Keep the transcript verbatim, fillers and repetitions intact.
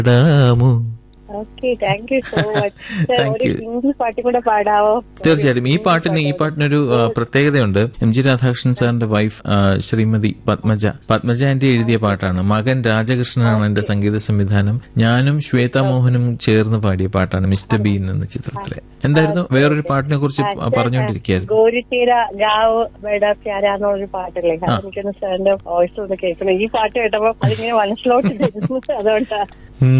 Dam. Okay, thank you so much. Thank ഒരു you. Hindi പാട്ട് കൂടെ പാടാവോ? തീർച്ചയായിട്ടും. ഈ പാട്ടിന് ഈ പാട്ടിനൊരു ആ, പ്രത്യേകതയുണ്ട്. എം ജി രാധാകൃഷ്ണൻ സാറിന്റെ വൈഫ് ആ, ശ്രീമതി പത്മജ പത്മജ ആന്റി എഴുതിയ പാട്ടാണ്. മകൻ രാജകൃഷ്ണനാണ് എന്റെ സംഗീത സംവിധാനം. ഞാനും ശ്വേത മോഹനും ചേർന്ന് പാടിയ പാട്ടാണ് മിസ്റ്റർ ബീൻ എന്ന ചിത്രത്തിലെ. എന്തായിരുന്നു വേറൊരു പാട്ടിനെ കുറിച്ച് പറഞ്ഞുകൊണ്ടിരിക്കുകയായിരുന്നു. ഗോരിത്തീര ഗാവ് ബേഡാ പ്യാര എന്നുള്ളൊരു പാട്ടല്ലേ, അതെനിക്കൊന്ന് സാറിന്റെ വോയിസ് ഒന്ന് കേൾക്കണം. ഈ പാട്ട് കേട്ടപ്പോ അതിങ്ങനെ മനസ്സിലോട്ട് തരുന്നു, അതുകൊണ്ടാ.